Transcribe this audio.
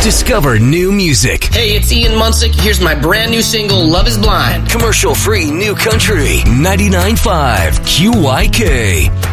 Discover new music. Hey, it's Ian Munsick. Here's my brand new single, Love is Blind. Commercial-free new country. 99.5 QYK.